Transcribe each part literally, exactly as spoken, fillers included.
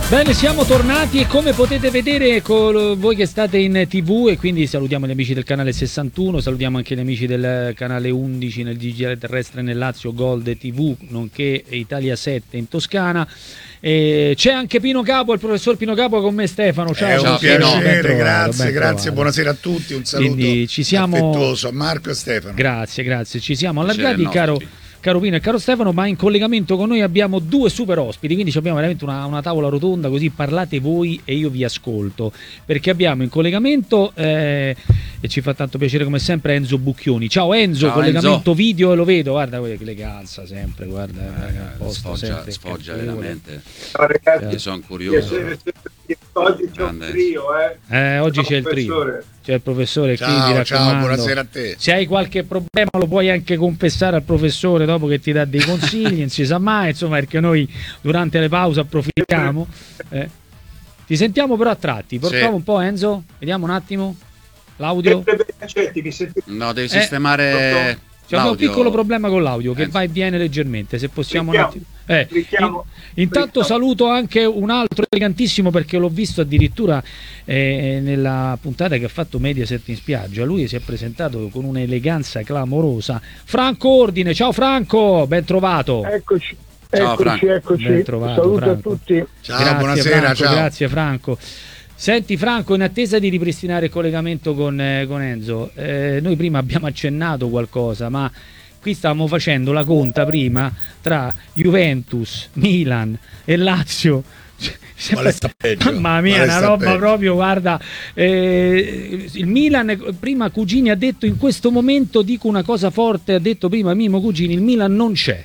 Bene, siamo tornati e come potete vedere con voi che state in tivù, e quindi salutiamo gli amici del canale sessantuno, salutiamo anche gli amici del canale undici nel digitale terrestre nel Lazio, Gold tivù, nonché Italia sette in Toscana. E c'è anche Pino Capo, il professor Pino Capo con me, Stefano. Ciao, è un ciao, piacere, trovato, grazie, grazie, buonasera a tutti, un saluto quindi ci siamo... affettuoso a Marco e Stefano. Grazie, grazie, ci siamo allargati, caro... Caro Pino e caro Stefano, ma in collegamento con noi abbiamo due super ospiti, quindi abbiamo veramente una, una tavola rotonda, così parlate voi e io vi ascolto, perché abbiamo in collegamento, eh, e ci fa tanto piacere come sempre, Enzo Bucchioni. Ciao Enzo, Ciao, collegamento Enzo. Video, e lo vedo, guarda che eleganza sempre, guarda, eh, posto, sfoggia, sempre, sfoggia veramente. Ciao, ragazzi, io sono curioso. Oggi c'è un trio, eh. eh oggi c'è il trio. C'è il professore qui, ciao, mi raccomando. Ciao, buonasera a te. Se hai qualche problema lo puoi anche confessare al professore dopo che ti dà dei consigli, non si sa mai, insomma, perché noi durante le pause approfittiamo. Eh. Ti sentiamo però a tratti, portiamo sì. un po' Enzo, vediamo un attimo l'audio. No, devi sistemare... Eh. C'è un piccolo problema con l'audio che va e viene leggermente, se possiamo un attimo. Eh, in, intanto saluto anche un altro elegantissimo, perché l'ho visto addirittura eh, nella puntata che ha fatto Mediaset in spiaggia. Lui si è presentato con un'eleganza clamorosa. Franco Ordine, ciao Franco, ben trovato. Eccoci, ciao, eccoci, Franco. eccoci. Ben trovato, saluto Franco. a tutti. Ciao, grazie, buonasera, Franco, ciao. Grazie Franco. Senti Franco, in attesa di ripristinare il collegamento con, eh, con Enzo, eh, noi prima abbiamo accennato qualcosa, ma qui stavamo facendo la conta prima tra Juventus, Milan e Lazio. Quale sta peggio? Mamma mia, Quale una roba peggio? Proprio, guarda, eh, il Milan, prima Cugini ha detto in questo momento, dico una cosa forte, ha detto prima Mimo Cugini, il Milan non c'è.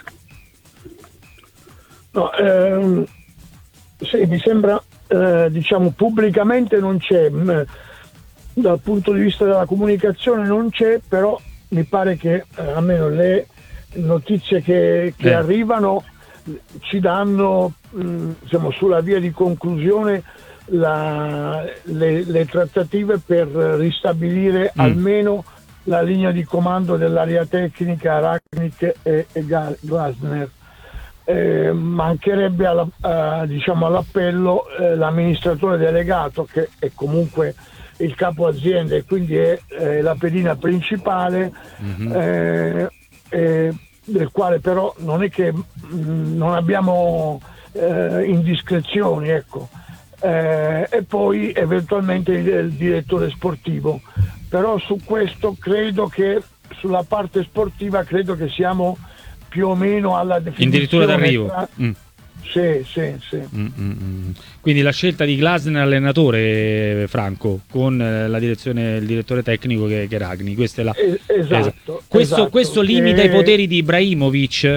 No, ehm, sì, mi sembra... Eh, diciamo pubblicamente non c'è, mh, dal punto di vista della comunicazione non c'è, però mi pare che eh, almeno le notizie che, che eh. arrivano ci danno, mh, siamo sulla via di conclusione la, le, le trattative per ristabilire mm. almeno la linea di comando dell'area tecnica Rangnick e, e Glasner. Eh, mancherebbe alla, uh, diciamo all'appello eh, l'amministratore delegato, che è comunque il capo azienda e quindi è eh, la pedina principale, mm-hmm. eh, eh, del quale però non è che mh, non abbiamo eh, indiscrezioni, ecco. Eh, e poi eventualmente il, il direttore sportivo, però su questo credo che sulla parte sportiva credo che siamo più o meno alla definizione. Addirittura d'arrivo. Tra... Mm. Sì, sì, sì. Mm, mm, mm. Quindi la scelta di Glasner allenatore, Franco, con la direzione, il direttore tecnico che, che è Ragni. Questa è la... Es- esatto. Questo, esatto, questo limita che... i poteri di Ibrahimovic?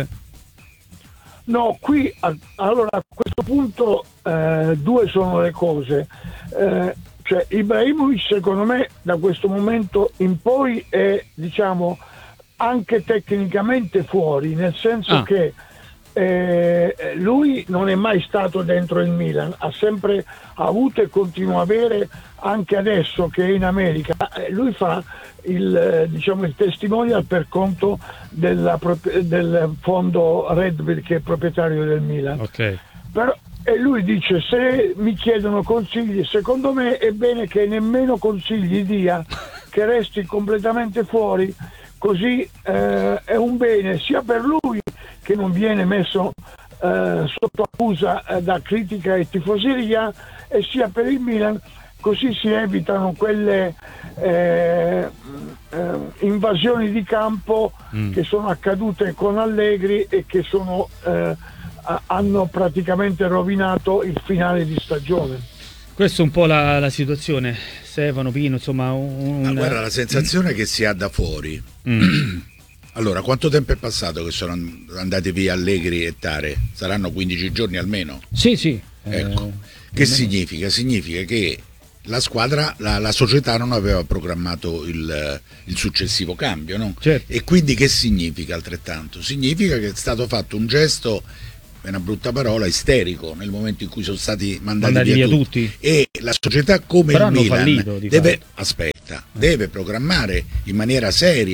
No, qui a... allora a questo punto eh, due sono le cose. Eh, cioè Ibrahimovic secondo me da questo momento in poi è, diciamo, anche tecnicamente fuori, nel senso ah. che eh, lui non è mai stato dentro il Milan, ha sempre avuto e continua a avere, anche adesso che è in America, eh, lui fa il, eh, diciamo, il testimonial per conto della, del fondo Red Bull, che è proprietario del Milan. Okay. Però, e lui dice: se mi chiedono consigli, secondo me è bene che nemmeno consigli dia, che resti completamente fuori, così eh, è un bene sia per lui, che non viene messo eh, sotto accusa eh, da critica e tifoseria, e sia per il Milan, così si evitano quelle eh, eh, invasioni di campo mm. che sono accadute con Allegri e che sono, eh, hanno praticamente rovinato il finale di stagione. Questa è un po' la, la situazione, Stefano, Pino, insomma. Un... Ma guarda, la sensazione che si ha da fuori. Mm. Allora, quanto tempo è passato che sono andati via Allegri e Tare? Saranno quindici giorni almeno? Sì, sì. Ecco. Eh, che significa? Significa che la squadra, la, la società non aveva programmato il, il successivo cambio, no? Certo. E quindi che significa altrettanto? Significa che è stato fatto un gesto, è una brutta parola, isterico, nel momento in cui sono stati mandati, mandati via, via tutti. tutti. E la società come Però il Milan fallito, deve, fatto. aspetta, deve programmare in maniera seria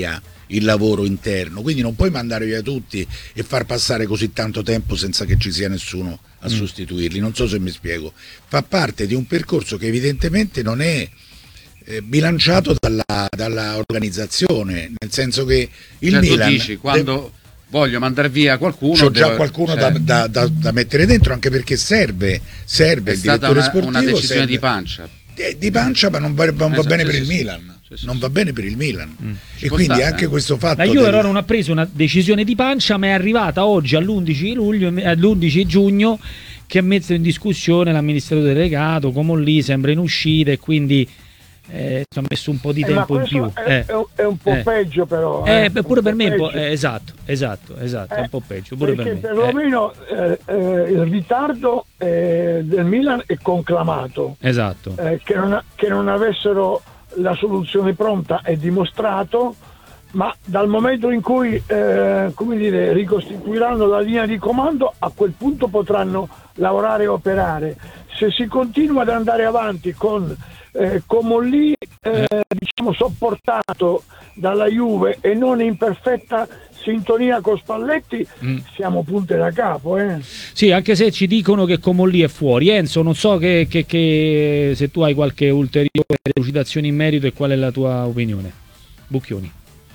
il lavoro interno, quindi non puoi mandare via tutti e far passare così tanto tempo senza che ci sia nessuno a mm. sostituirli. Non so se mi spiego. Fa parte di un percorso che evidentemente non è eh, bilanciato dalla, dalla organizzazione, nel senso che il cioè, Milan tu dici, quando deve... voglio mandare via qualcuno, c'ho già devo... qualcuno cioè... da, da, da mettere dentro, anche perché serve serve è il direttore una, sportivo, una decisione serve... di pancia eh, di pancia, ma non va, non va esatto, bene sì, per sì, il sì. Milan Sì, sì, non sì. va bene per il Milan mm. e quindi stare, anche eh. questo fatto la Juve del... allora non ha preso una decisione di pancia, ma è arrivata oggi all'undici luglio, all'undici giugno, che ha messo in discussione l'amministratore delegato, come lì sembra in uscita, e quindi eh, ci ha messo un po' di eh, tempo in più. È, eh. è un po' eh. peggio però. Eh, eh. pure un per me un po', peggio. eh, esatto, esatto, esatto, eh, è un po' peggio. Pure perché per me. perlomeno eh, eh, il ritardo eh, del Milan è conclamato. Eh, esatto. Eh, che, non, che non avessero la soluzione pronta è dimostrato, ma dal momento in cui eh, come dire, ricostituiranno la linea di comando, a quel punto potranno lavorare e operare. Se si continua ad andare avanti con eh, Comolli eh, diciamo sopportato dalla Juve e non in perfetta sintonia con Spalletti, mm. siamo punte da capo. Eh. Sì, anche se ci dicono che Comolli è fuori. Enzo, non so che, che, che se tu hai qualche ulteriore delucidazione in merito e qual è la tua opinione. Bucchioni.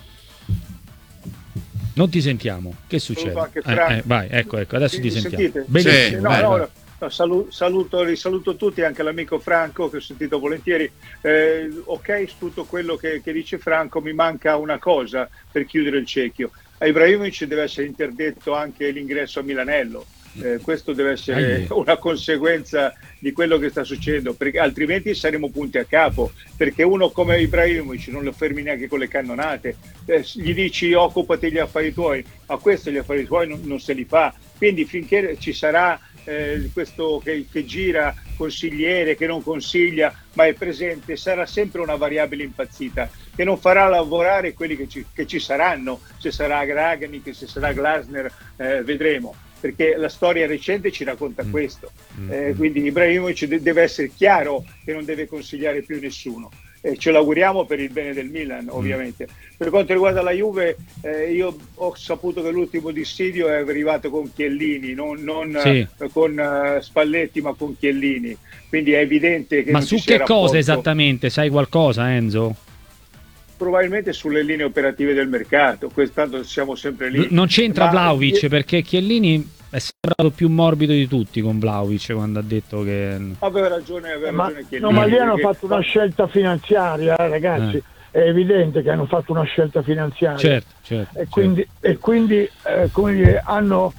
Non ti sentiamo. Che succede? Eh, eh, vai, ecco, ecco, adesso sì, ti sentiamo. Sentite? Benissimo, sì, vai, no, vai. no, no, saluto, saluto, risaluto tutti, anche l'amico Franco che ho sentito volentieri. Eh, ok, su tutto quello che, che dice Franco, mi manca una cosa per chiudere il cerchio. A Ibrahimovic deve essere interdetto anche l'ingresso a Milanello. Eh, questo deve essere una conseguenza di quello che sta succedendo, perché altrimenti saremo punti a capo, perché uno come Ibrahimovic non lo fermi neanche con le cannonate, eh, gli dici occupati gli affari tuoi, a questo gli affari tuoi non, non se li fa, quindi finché ci sarà eh, questo che, che gira, consigliere che non consiglia ma è presente, sarà sempre una variabile impazzita che non farà lavorare quelli che ci, che ci saranno, se sarà Ragnick, se sarà Glasner, eh, vedremo, perché la storia recente ci racconta mm. questo. Eh, quindi Ibrahimovic de- deve essere chiaro che non deve consigliare più nessuno. Eh, ce l'auguriamo per il bene del Milan, ovviamente. Mm. Per quanto riguarda la Juve, eh, io ho saputo che l'ultimo dissidio è arrivato con Chiellini, non, non sì. eh, con uh, Spalletti, ma con Chiellini. Quindi è evidente che ma non su ci che sia cosa rapporto. Esattamente? Sai qualcosa, Enzo? Probabilmente sulle linee operative del mercato, tanto siamo sempre lì. Non c'entra ma... Vlahovic, perché Chiellini è sembrato più morbido di tutti con Vlahovic quando ha detto che... Aveva ragione, aveva ma, ragione Chiellini. no, ma lì perché... hanno fatto una scelta finanziaria, eh, ragazzi. Eh. È evidente che hanno fatto una scelta finanziaria. Certo, certo. E quindi, certo. E quindi eh, come dire, hanno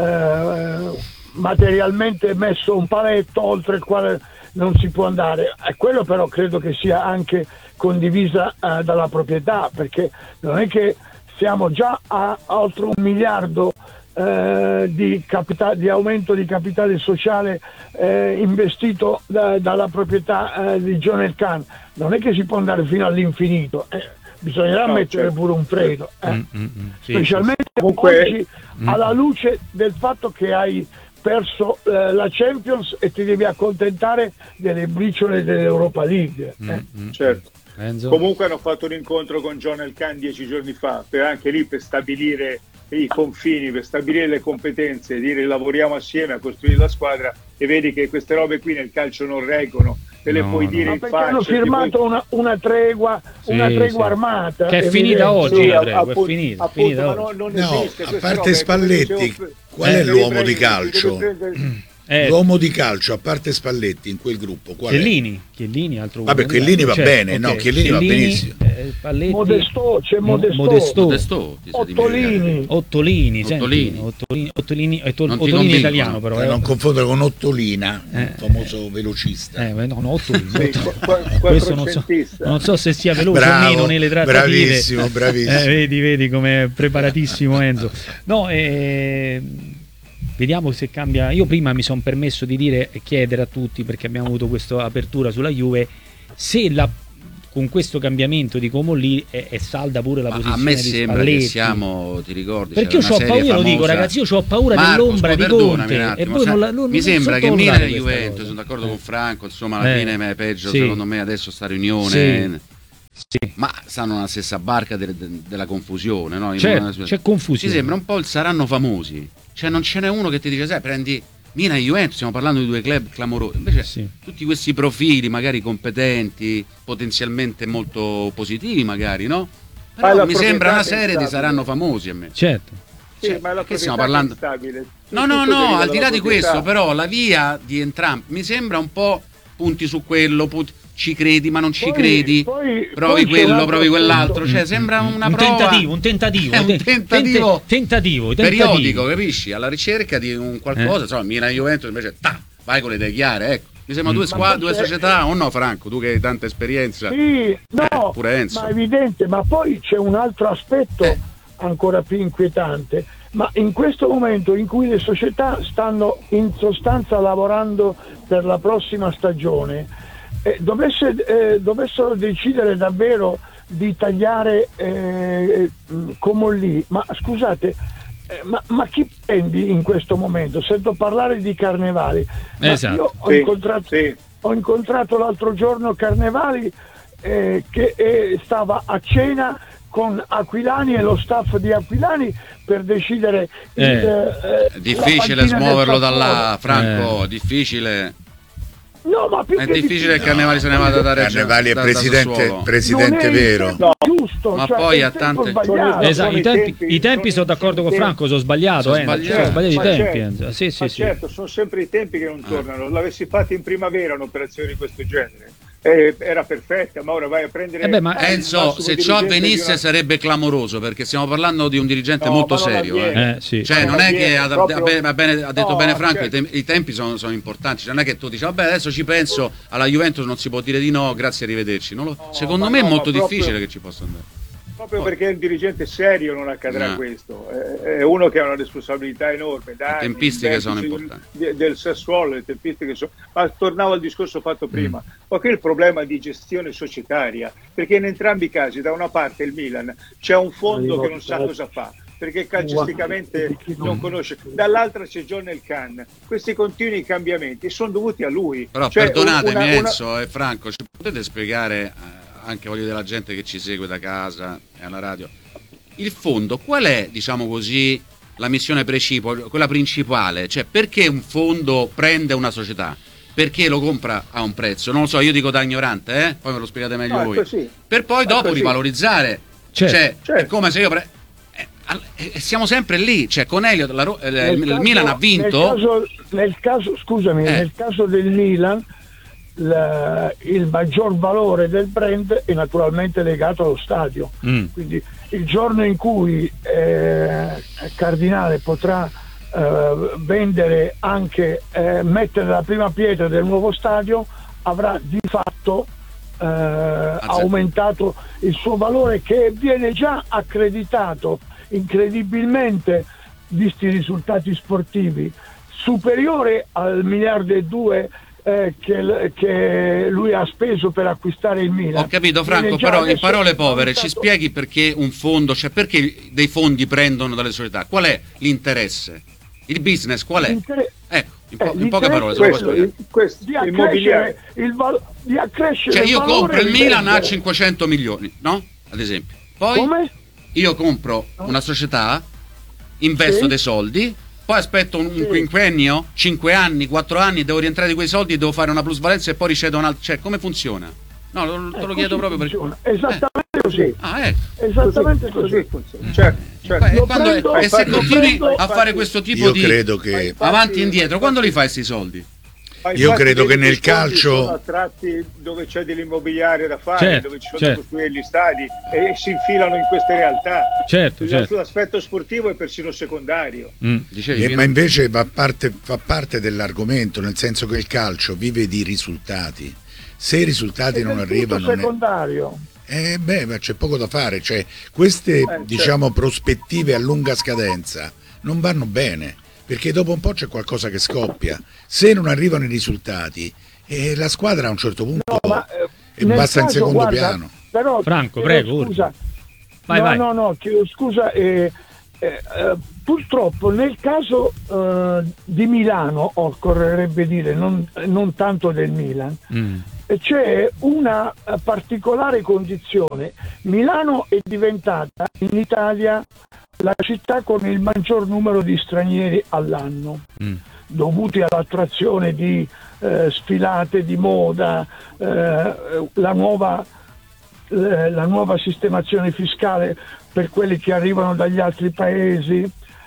eh, materialmente messo un paletto oltre il quale non si può andare. E quello però credo che sia anche condivisa eh, dalla proprietà, perché non è che siamo già a, a oltre un miliardo eh, di, capita- di aumento di capitale sociale eh, investito da, dalla proprietà eh, di John El Khan. Non è che si può andare fino all'infinito, eh, bisognerà no, mettere certo. pure un freno, eh. mm, mm, mm, sì, specialmente sì, sì. oggi mm. alla luce del fatto che hai perso eh, la Champions e ti devi accontentare delle briciole dell'Europa League. Eh. Mm, certo. Enzo? Comunque hanno fatto un incontro con John El Khan dieci giorni fa, per anche lì per stabilire i confini, per stabilire le competenze, dire lavoriamo assieme a costruire la squadra, e vedi che queste robe qui nel calcio non reggono, te le no, puoi no. dire Ma in perché faccia. hanno firmato puoi... una, una tregua, sì, una tregua sì. armata. Che è finita oggi, sì, la tregua, appunto, è finita, appunto, finita ma oggi. non, non No, esiste, a parte robe, Spalletti, dicevo, qual eh, è l'uomo devi di prendere, calcio? devi prendere... Eh, L'uomo di calcio, a parte Spalletti, in quel gruppo, qual Chiellini, è? Chiellini, altro Vabbè, Chiellini va certo, bene, okay. no, Chiellini, Chiellini va benissimo. Eh, Spalletti, Modesto, c'è Modesto, Modesto, Modesto Ottolini, Ottolini, senti, Ottolini, Ottolini, Ottolini, Non ti Ottolini convinco, italiano però. Per Eh. non confondere con Ottolina, Eh. il famoso velocista. Eh, no, no, Ottolini. Sì, Ottolini. Questo non so, non so se sia veloce Bravo, o meno nelle trattative. Bravissimo, bravissimo. Eh, vedi, vedi come è preparatissimo Enzo. No, eh, vediamo se cambia. Io prima mi sono permesso di dire e chiedere a tutti, perché abbiamo avuto questa apertura sulla Juve, se la, con questo cambiamento di Comolli è, è salda pure la Ma posizione a me di sembra Spalletti. Che siamo, ti ricordi? Perché io ho paura, io lo dico ragazzi, io ho paura Marco, dell'ombra di Conte e voi non la, non, mi non sembra che Milan e Juventus, sono d'accordo eh. con Franco, insomma alla eh. fine è peggio sì. secondo me adesso sta riunione. Sì. Sì. ma stanno nella stessa barca de- de- della confusione, no? Certo, c'è confusione. Mi sembra un po' il saranno famosi, cioè non ce n'è uno che ti dice, sai, prendi Milan e Juventus, stiamo parlando di due club clamorosi, invece Sì. tutti questi profili magari competenti, potenzialmente molto positivi magari, no? Ma Però la mi sembra una proprietà è serie di instabile. saranno famosi a me. Certo. Sì, Cioè, ma la che stiamo proprietà parlando? è instabile. No, no, Tutto no, deriva al di là dalla di proprietà. questo, però la via di entrambi mi sembra un po' punti su quello, punti, ci credi ma non ci Poi- credi, poi- provi poi c'è un quello, altro provi quell'altro, aspetto. cioè sembra una un prova, tentativo, un tentativo, è un te- tentativo, tente- tentativo, periodico, tentativo. capisci? Alla ricerca di un qualcosa, Eh. insomma, Milan e Juventus invece, ta, vai con le idee chiare, ecco. Mi sembra Mm. due squadre, Ma due c'è- società, o no Franco, tu che hai tanta esperienza. Sì, no, Eh, pure Enzo. ma è evidente, ma poi c'è un altro aspetto Eh. ancora più inquietante, ma in questo momento in cui le società stanno in sostanza lavorando per la prossima stagione, eh, dovesse, eh, dovessero decidere davvero di tagliare eh, Comolli, ma scusate, eh, ma, ma chi prendi in questo momento? Sento parlare di Carnevali, ma Esatto. io ho Sì, incontrato, sì. ho incontrato l'altro giorno Carnevali eh, che eh, stava a cena con Aquilani e lo staff di Aquilani per decidere Eh. il, eh, È difficile la panchina smuoverlo del da là, Sassuolo. Franco, difficile. No, ma più È che difficile che Carnevali se ne vada da Reggio. Carnevali è da- da presidente, Sassuolo. presidente non è il vero. tempo giusto, Ma cioè poi è ha il tempo tante- sbagliato. Esatto, sono i i tempi, tempi, i tempi sono sono d'accordo i con tempi. Franco, sono sbagliato, Sono eh, sbagliati. sono sbagliati i Ma tempi. certo, Enzo. Sì, sì, ma sì. certo, sono sempre i tempi che non tornano. L'avessi fatto in primavera un'operazione di questo genere, eh, era perfetta, ma ora vai a prendere. Eh beh, ma- il Enzo, massimo se ciò dirigente di avvenisse una- sarebbe clamoroso, perché stiamo parlando di un dirigente No, molto ma non serio. avviene. eh. Eh, sì. Cioè, Ma non non è che avviene, ha, proprio- ha bene- ha bene- ha detto No, bene Franco, certo. i, tem- i tempi sono, sono importanti. Cioè, non è che tu dici, vabbè, adesso ci penso, alla Juventus non si può dire di no, grazie, arrivederci. Non lo- No, secondo ma me no, è molto ma proprio- difficile che ci possa andare. Proprio perché è un dirigente serio non accadrà No. questo, è è uno che ha una responsabilità enorme. Da Le anni, tempistiche il sono vertice importanti. Del, del Sassuolo, le tempistiche sono. Ma tornavo al discorso fatto prima, ma qui il problema di gestione societaria, perché in entrambi i casi, da una parte il Milan c'è un fondo che non sa cosa fa, perché calcisticamente non conosce, dall'altra c'è John El Khan. Questi continui cambiamenti sono dovuti a lui. Però Cioè, perdonatemi una- una- Enzo e Franco, ci potete spiegare, eh, anche voglio della gente che ci segue da casa e alla radio, il fondo qual è, diciamo così, la missione precipua, quella principale? Cioè, perché un fondo prende una società? Perché lo compra a un prezzo? Non lo so, io dico da ignorante, eh? Poi me lo spiegate meglio No, è voi. così. Per poi È dopo così. rivalorizzare. Certo. Cioè, Certo. è come se io pre- eh, al- eh, siamo sempre lì, cioè con Elliot la Ro- eh, Nel il caso- Milan ha vinto. Nel caso, nel caso- scusami, Eh. nel caso del Milan la- il maggior valore del brand è naturalmente legato allo stadio. Mm. Quindi il giorno in cui eh, Cardinale potrà eh, vendere anche, eh, mettere la prima pietra del nuovo stadio, avrà di fatto eh, aumentato il suo valore, che viene già accreditato incredibilmente, visti i risultati sportivi, superiore al miliardo e due eh, che, che lui ha speso per acquistare il Milan. Ho capito Franco, Viene già però in adesso parole povere ci valutato- spieghi perché un fondo, cioè perché dei fondi prendono dalle società? Qual è l'interesse? Il business qual è? L'inter- Ecco, in, eh, po- in poche l'interesse parole, se lo puoi questo, spiegare. questo, di immobiliare. accrescere il, val- di accrescere Cioè il io valore compro il di Milan a vendere. cinquecento milioni, no? Ad esempio. Poi Come? io compro una società, investo Sì. dei soldi, poi aspetto un, un Sì. quinquennio, cinque anni, quattro anni, devo rientrare di quei soldi, devo fare una plusvalenza e poi ricevo un altro. Cioè, come funziona? No, lo- te Eh, lo chiedo così proprio perché. funziona. Esattamente così. Ah, ecco. Esattamente Così, così. così funziona. Certo, certo. E Lo quando- prendo- e se lo continui prendo- a fare questo tipo Io di credo che Infatti- avanti e indietro, quando li fai questi soldi? Ma Io infatti credo che vedi nel che i fondi calcio- sono attratti dove c'è dell'immobiliare da fare, Certo, dove ci sono certo. da costruire gli stadi, e si infilano in queste realtà. Certo, certo. L'aspetto sportivo è persino secondario. Mm. Dicevi, Eh, Pino? ma invece fa parte, fa parte dell'argomento, nel senso che il calcio vive di risultati. Se i risultati È non del tutto arrivano, ne- secondario. eh, beh, ma c'è poco da fare. Cioè, queste certo. diciamo prospettive a lunga scadenza non vanno bene, perché dopo un po' c'è qualcosa che scoppia. Se non arrivano i risultati, eh, la squadra a un certo punto No, ma, eh, e nel basta in caso, secondo guarda, piano. Però, Franco, chiedo prego, scusa. urli. Vai, no, vai. no, no, chiedo scusa. eh, eh, eh, purtroppo nel caso eh, di Milano, occorrerebbe dire, non, non tanto del Milan, Mm. eh, e c'è una uh, particolare condizione. Milano è diventata in Italia la città con il maggior numero di stranieri all'anno, mm. dovuti all'attrazione di eh, sfilate di moda, eh, la nuova eh, la nuova sistemazione fiscale per quelli che arrivano dagli altri paesi.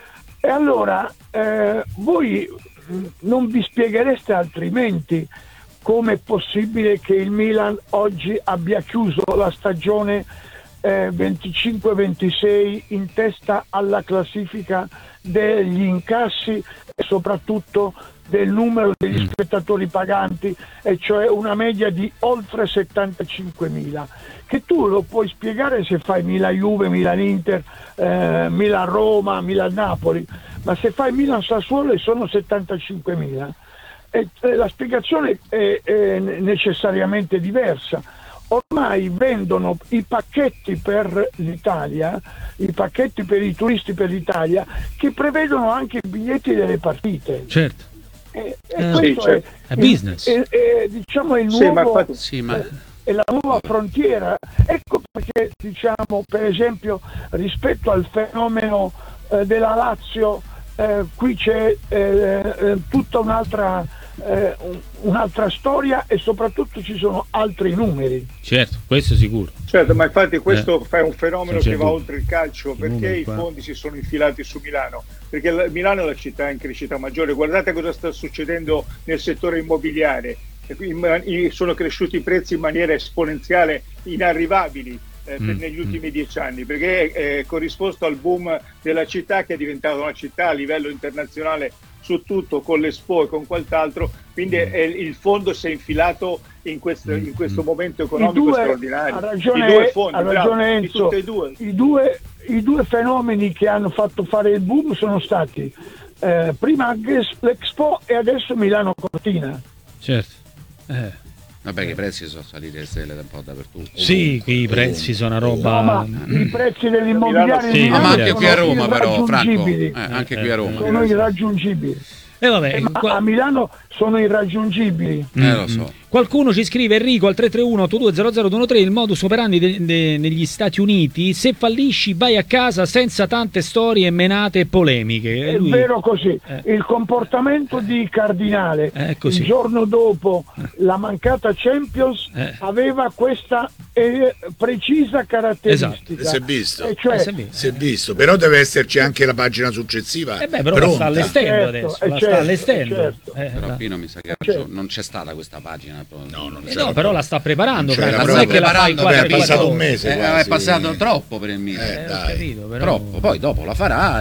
E allora eh, voi non vi spieghereste altrimenti come è possibile che il Milan oggi abbia chiuso la stagione eh, venticinque ventisei in testa alla classifica degli incassi e soprattutto del numero degli spettatori paganti, e cioè una media di oltre settantacinquemila, che tu lo puoi spiegare se fai Milan-Juve, Milan-Inter, eh, Milan-Roma, Milan-Napoli, ma se fai Milan-Sassuolo e sono settantacinquemila, e, e la spiegazione è, è necessariamente diversa. Ormai vendono i pacchetti per l'Italia, i pacchetti per i turisti per l'Italia, che prevedono anche i biglietti delle partite. Certo. E, e eh, questo sì, certo. è, è business. È, è, diciamo il sì, nuovo, ma infatti, sì, ma... è, è la nuova frontiera. Ecco perché, diciamo, per esempio, rispetto al fenomeno eh, della Lazio, eh, qui c'è eh, eh, tutta un'altra Eh, un'altra storia, e soprattutto ci sono altri numeri. Certo, questo sicuro. Certo, ma infatti questo eh. è un fenomeno che va dubbio. oltre il calcio, perché numeri i qua. fondi si sono infilati su Milano, perché la, Milano è la città in crescita maggiore. Guardate cosa sta succedendo nel settore immobiliare, in, in, sono cresciuti i prezzi in maniera esponenziale, inarrivabili eh, mm. per, negli ultimi dieci anni, perché è, è corrisposto al boom della città, che è diventata una città a livello internazionale su tutto, con l'Expo e con quant'altro, quindi è, il fondo si è infilato in questo, in questo momento economico I due, straordinario. Ha ragione, I due fondi, ha ragione bravo, Enzo, tutte e due. I, due, i due fenomeni che hanno fatto fare il boom sono stati eh, prima l'Expo e adesso Milano Cortina. Certo. Eh. Vabbè, che i prezzi sono saliti le stelle un po' dappertutto. Sì, qui i prezzi sono una roba. No, ma i prezzi dell'immobiliare sì, di No, Milano ma anche qui a Roma, però, Franco. irraggiungibili. Eh, anche qui a Roma. Sono irraggiungibili. Eh, vabbè, Eh, ma qua- a Milano sono irraggiungibili. Eh, lo so. Qualcuno ci scrive, Enrico, al tre tre uno otto due zero zero due uno tre, il modus operandi de- de- negli Stati Uniti: se fallisci vai a casa senza tante storie menate e polemiche. E È lui- vero così. Eh. Il comportamento di Cardinale È così. il giorno dopo la mancata Champions Eh. aveva questa eh, precisa caratteristica. Si è visto. E cioè, Eh, si è visto. Si è visto, però deve esserci anche la pagina successiva. Eh beh, però la pronta. sta allestendo Certo, adesso, eh, la certo, sta allestendo. certo. Eh, Però la- qui non mi sa che Certo. non c'è stata questa pagina. No, non eh, c'era no, però la sta preparando. Non c'era Franco, proprio. non è che la fai Preparando, quattro beh, è passato giorni. un mese. Eh, quasi. è passato troppo per il mito. Eh, Eh, ho dai. capito, però... Troppo. Poi dopo la farà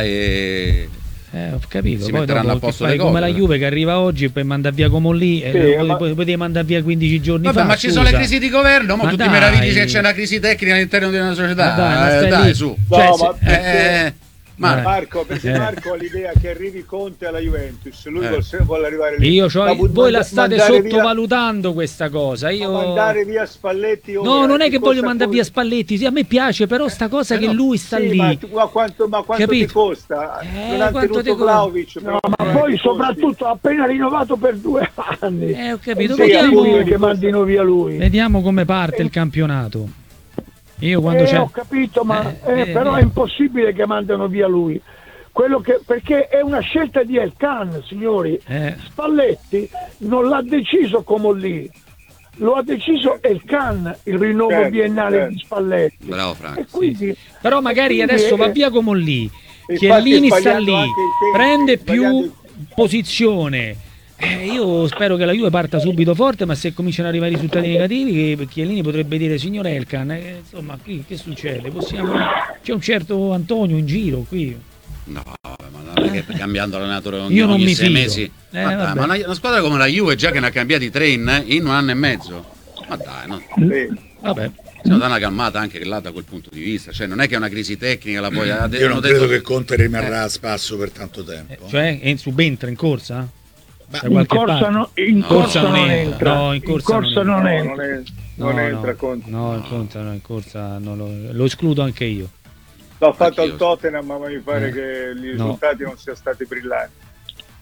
e Eh, ho capito. Si Poi metteranno dopo a posto che fai le come cose, la però. Juve che arriva oggi e poi manda via Comolli e Sì, poi, ma- poi, poi devi mandare via quindici giorni Vabbè, fa. ma ci scusa. sono le crisi di governo, mo Ma tu ti dai. meravigli se c'è una crisi tecnica all'interno di una società. Ma dai, ma Eh, stai dai, lì. su. No, Cioè, ma se- perché- Eh, ma Eh. Marco, perché Eh. Marco ha l'idea che arrivi Conte alla Juventus, lui Eh. vuole, vuole arrivare lì. Io c'ho- Ma bu- voi la manda- state mandare via- sottovalutando questa cosa. Io... ma mandare via Spalletti ora, No, non è che costa voglio mandare poi- via Spalletti, sì, a me piace, però sta cosa Eh, che no. lui sta Sì, lì. ma, tu- ma quanto, ma quanto ti Capito? costa? Eh, non ha quanto tenuto ti costa? Vlahovic, No, però ma non poi ti costi. soprattutto ha appena rinnovato per due anni. Eh, ho capito, Sì, vediamo- appunto che mandino via lui. Vediamo come parte il campionato. Io quando Eh, c'è... ho capito, ma Eh, eh, eh, però eh. è impossibile che mandano via lui. Quello che, perché è una scelta di El Khan, signori. Eh. Spalletti non l'ha deciso Comolli, lo ha deciso El Khan, il rinnovo Certo, biennale certo. di Spalletti. bravo Franco. E quindi, Però magari quindi adesso va è- via Comolli, Infatti, Chiellini sta sbagliando lì, anche i tempi, prende sbagliando più posizione. Eh, io spero che la Juve parta subito forte, ma se cominciano ad arrivare i risultati negativi, che Chiellini potrebbe dire: signor Elkan, eh, insomma, qui che succede? Possiamo... C'è un certo Antonio in giro qui. No, ma non è che cambiando allenatore ogni, Io non ogni mi sei fido. mesi. Eh, ma, dai, vabbè. ma una, una squadra come la Juve già che ne ha cambiati tre in, in un anno e mezzo. Ma dai, no. Sì. Vabbè. Bisogna dare una calmata anche là da quel punto di vista. Cioè, non è che è una crisi tecnica, la poi Io non hanno credo detto- che Conte rimarrà a spasso per tanto tempo. Eh, cioè, è- subentra in corsa? Ma Da in qualche corsa, parte? no- in No, corsa non non entra. entra, No, in in corsa corsa non non No, entra. non, è- No, non no, entra Conte. No, in corsa, no, in corsa no, lo, lo escludo anche io. L'ho fatto Anch'io. al Tottenham, ma mi pare Eh, che i no. risultati non siano stati brillanti.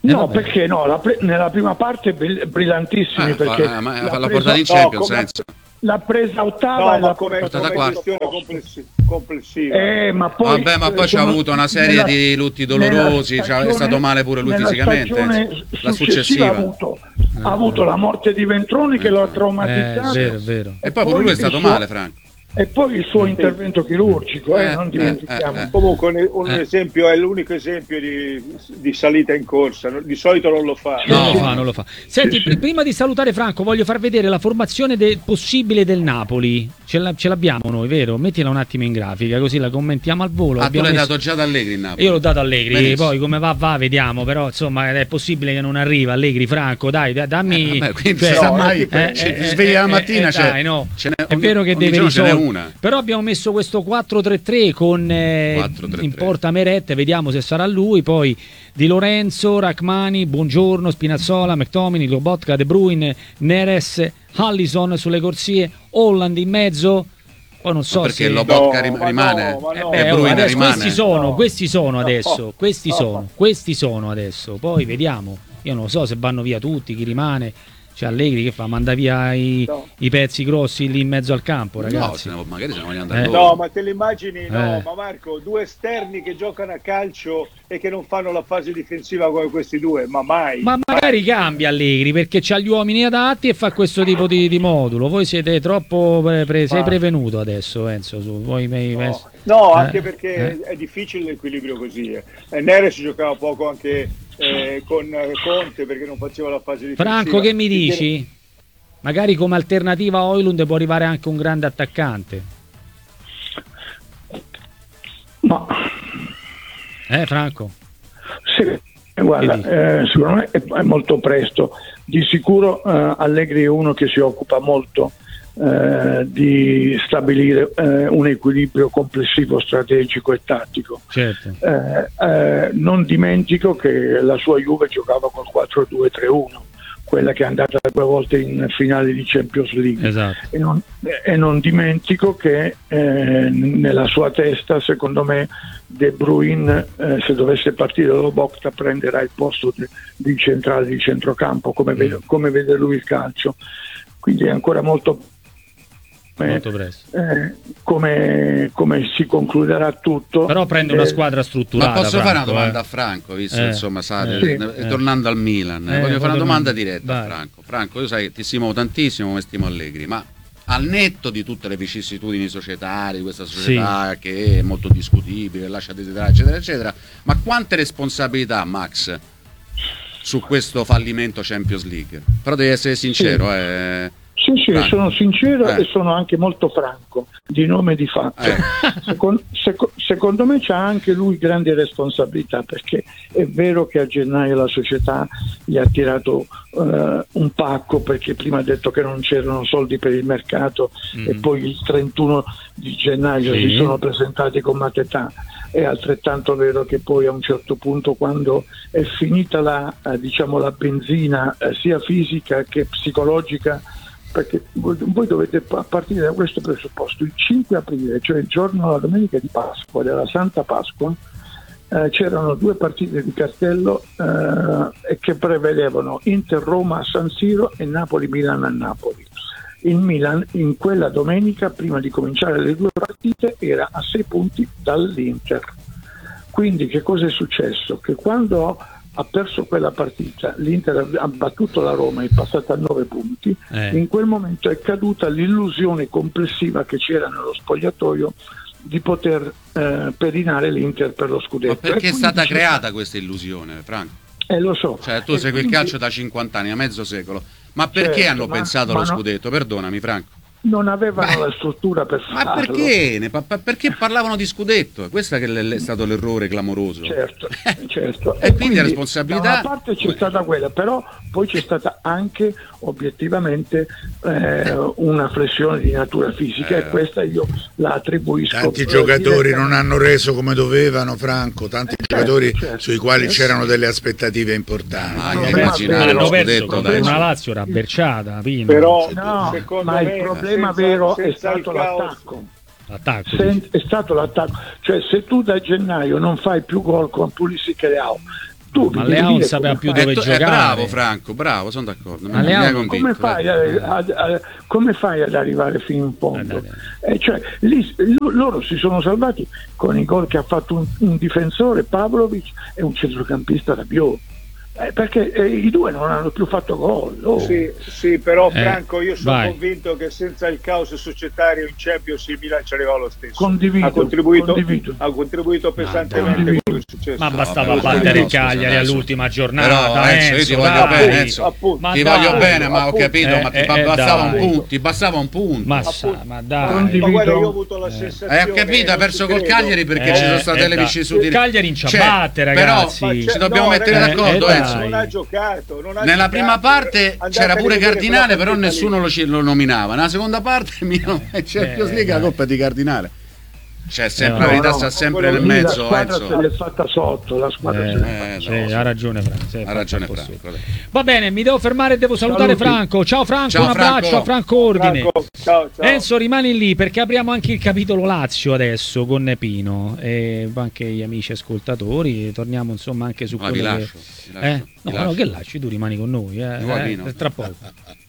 No, vabbè. perché no? La pre- nella prima parte brill- brillantissimi Eh, perché fa- ma- l'ha fa la presa- portata in no, Champions, come- senso. l'ha presa ottava No, e ma l'ha come, portata come quarta. questione complessi- complessiva. Eh, ma poi, Vabbè, ma poi eh, c'ha sono- avuto una serie nella- di lutti nella dolorosi, c'ha- è stagione- stato male pure lui nella fisicamente, stagione la successiva successiva. ha avuto, ha avuto la morte di Ventroni che lo ha Eh, traumatizzato. è vero, è vero. E poi pure lui è il stato suo- male, Franco. E poi il suo intervento chirurgico, eh, Eh, non eh, dimentichiamo. eh, eh. Comunque un, un Eh. esempio, è l'unico esempio di, di salita in corsa, di solito non lo fa. No, Sì, non sì. lo fa, non lo fa. Senti, Sì, sì. pr- prima di salutare Franco, voglio far vedere la formazione del possibile del Napoli. Ce, la- ce l'abbiamo noi, vero? Mettila un attimo in grafica, così la commentiamo al volo. Ah, tu Abbiamo l'hai messo- dato già da Allegri in Napoli. Io l'ho dato a Allegri, Benissimo. poi come va va vediamo, però insomma è possibile che non arriva Allegri, Franco, dai, da- dammi... Eh, vabbè, quindi cioè, si sa no, mai, eh, ci eh, svegli la eh, mattina, eh, c'è- dai, no. ce n'è- È ogni- vero che ogni deve giorno ce n'è risolvere. una. Però abbiamo messo questo quattro tre tre con eh, quattro tre tre. in porta Meret, vediamo se sarà lui, poi Di Lorenzo, Rachmani, Buongiorno, Spinazzola, McTominay, Lobotka, De Bruyne, Neres, Allison sulle corsie, Holland in mezzo. Poi non so Ma perché se Lobotka No, rim- ma rimane? no, ma eh no. beh, De oh, Bruyne adesso rimane? questi sono, No. questi sono No. adesso, questi No. sono, questi sono adesso. Poi vediamo. Io non lo so se vanno via tutti, chi rimane. C'è Allegri che fa, manda via i, No. i pezzi grossi lì in mezzo al campo, No, ragazzi. se ne- magari se ne vogliono andare Eh. loro. No, ma te le immagini? No, Eh. ma Marco, due esterni che giocano a calcio e che non fanno la fase difensiva come questi due, ma mai. Ma magari cambia Allegri perché c'ha gli uomini adatti e fa questo tipo di, di modulo. Voi siete troppo pre- pre- sei Ma- prevenuto adesso, Enzo. Su. Voi mi- No, no, anche eh, perché eh. è difficile l'equilibrio così. Eh. E Neres giocava poco anche eh, con eh, Conte perché non faceva la fase difensiva. Franco, che mi Quindi- dici? Magari come alternativa a Højlund può arrivare anche un grande attaccante. Ma Eh, Franco? sì, guarda, Che dici? eh, secondo me è, è molto presto. Di sicuro eh, Allegri è uno che si occupa molto eh, di stabilire eh, un equilibrio complessivo strategico e tattico. Certo. Eh, eh, non dimentico che la sua Juve giocava col quattro due tre uno, quella che è andata due volte in finale di Champions League. Esatto. E non, e non dimentico che eh, nella sua testa, secondo me, De Bruyne, eh, se dovesse partire dallo Bocta, prenderà il posto di, di centrale di centrocampo, come vede, come vede lui il calcio. Quindi è ancora molto, eh, Molto presto. eh, come, come si concluderà tutto. Però prende una Eh, squadra strutturata. Ma posso fare una Franco, domanda eh. a Franco, visto Eh, insomma, sa, eh, eh, sì. eh, tornando al Milan, Eh, voglio fare una tornando- domanda diretta a vai. Franco. Franco, io sai, ti stimo tantissimo come stimo Allegri, ma al netto di tutte le vicissitudini societarie di questa società che è molto discutibile, lascia desiderare, eccetera, eccetera, ma quante responsabilità ha Max su questo fallimento Champions League? Però devi essere sincero, eh. Sì, sì, Franco. sono sincero Eh. e sono anche molto franco, di nome e di fatto. Eh. Secon- seco- secondo me c'ha anche lui grande responsabilità, perché è vero che a gennaio la società gli ha tirato eh, un pacco, perché prima ha detto che non c'erano soldi per il mercato Mm. e poi il trentuno di gennaio Sì. si sono presentati con Matetà. È altrettanto vero che poi a un certo punto, quando è finita la, eh, diciamo, la benzina eh, sia fisica che psicologica, perché voi, voi dovete pa- partire da questo presupposto: il cinque aprile, cioè il giorno, la domenica di Pasqua, della Santa Pasqua, eh, c'erano due partite di cartello eh, che prevedevano Inter-Roma a San Siro e Napoli-Milan a Napoli. Il Milan in quella domenica, prima di cominciare le due partite, era a sei punti dall'Inter. Quindi che cosa è successo? Che quando ha perso quella partita, l'Inter ha battuto la Roma, è passata a nove punti, Eh. in quel momento è caduta l'illusione complessiva che c'era nello spogliatoio di poter eh, pedinare l'Inter per lo scudetto. Ma perché E è quindi stata c'è- creata questa illusione, Franco? Eh, lo so. Cioè, tu E segui il quindi calcio da cinquanta anni, a mezzo secolo. Ma perché Certo, hanno ma- pensato ma allo no- scudetto? Perdonami, Franco. non avevano Beh, la struttura per Ma farlo. perché? Ne pa- pa- perché parlavano di scudetto? Questo che è stato l'errore clamoroso. Certo, certo. E quindi la responsabilità- Da una parte c'è stata quella, però poi c'è stata anche obiettivamente eh, una flessione di natura fisica, Eh. e questa io la attribuisco. Tanti eh, giocatori non direttamente- hanno reso come dovevano, Franco, tanti certo, giocatori certo. sui quali Eh, c'erano delle aspettative importanti. Ma No, anche no, immaginare no, lo Hanno perso scudetto, contro dai. una Lazio rabberciata, Pino. Però No, secondo ma me, il problema senza- vero è senza il stato caos- l'attacco. Attacco. Sen- è stato l'attacco, cioè se tu da gennaio non fai più gol con Pulisic e Leao, Tu Ma devi Leao non dire sapeva come più fai. dove Eh, tu- eh, giocare. bravo Franco, bravo, sono d'accordo. Ma mi- Leao mi hai non- convinto, Come fai, dai. a- a- a- come fai ad arrivare fino in fondo? Eh, dai, Eh, cioè, lì, lo- loro si sono salvati con i gol che ha fatto un, un difensore, Pavlovic, e un centrocampista Rabiot. Eh, perché eh, i due non hanno più fatto gol. Oh. Sì, sì, però Eh, Franco, io sono vai. convinto che senza il caos societario in Champions il Milan ci arrivava lo stesso. Condivido, ha contribuito, condivido. ha contribuito pesantemente a condivido. quello che è successo. Ma bastava No, però, battere il scusa, Cagliari adesso- all'ultima giornata. Però, Enzo, io ti voglio dai. bene, Enzo. Appunto. Ma Ti dai. voglio bene, ma ho appunto. capito, ma ti Eh, ba- eh, bastava dai. un punto, ti bastava un punto. Ma, Appunto. sa, ma dai. Condivido. Ma guarda, io ho avuto la Eh, sensazione. hai capito, ha non perso ci col credo. Cagliari perché Eh, ci sono state eh, le dai. vicissitudini. Cagliari in Cioè, ciabatte, però ragazzi. Ma ci c'è- dobbiamo no, mettere ragazzi, d'accordo, eh, Enzo. dai. non ha giocato, non ha Nella giocato. prima parte Andate c'era a pure rivedere Cardinale, quella però partita nessuno lì. lo, ci- lo nominava. Nella seconda parte Milan e Champions Eh, League la dai. colpa è di Cardinale. C'è sempre Eh, la no, verità, no, sta sempre quello nel lì, La mezzo, squadra Enzo. se l'è fatta sotto, la squadra Eh, se l'è Eh, fatta sì, no, sì. ha ragione Franco, sì, Ha fatto ragione un po' Franco. su. Va bene, mi devo fermare e devo salutare Saluti. Franco. Ciao Franco, Ciao, un abbraccio Franco. a Franco Ordine. Franco, ciao, ciao. Enzo, rimani lì perché apriamo anche il capitolo Lazio adesso con Pino e anche gli amici ascoltatori. Torniamo insomma anche su Ah, vi quello lascio, che... vi lascio, Eh? vi No, lascio. no, che lasci? Tu rimani con noi, eh? Mi vuoi, eh, Pino? tra poco.